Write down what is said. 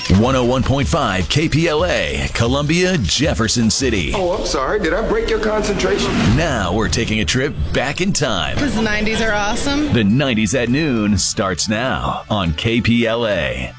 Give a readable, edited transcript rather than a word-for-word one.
101.5 KPLA, Columbia, Jefferson City. Oh, I'm sorry. Did I break your concentration? Now we're taking a trip back in time. Because the 90s are awesome. The 90s at noon starts now on KPLA.